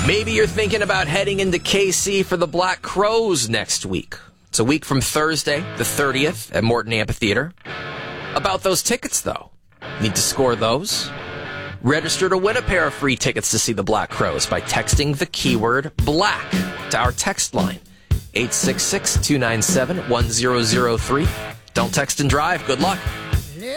Maybe you're thinking about heading into KC for the Black Crowes next week. It's a week from Thursday, the 30th, at Morton Amphitheater. About those tickets, though. Need to score those? Register to win a pair of free tickets to see the Black Crowes by texting the keyword BLACK to our text line, 866-297-1003. Don't text and drive. Good luck.